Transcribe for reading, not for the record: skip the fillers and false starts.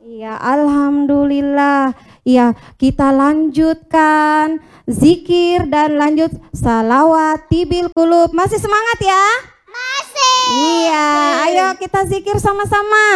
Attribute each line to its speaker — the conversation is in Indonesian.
Speaker 1: Iya, alhamdulillah. Iya, kita lanjutkan zikir dan lanjut salawat tibil qulub. Masih semangat ya?
Speaker 2: Masih.
Speaker 1: Iya, ayo kita zikir sama-sama.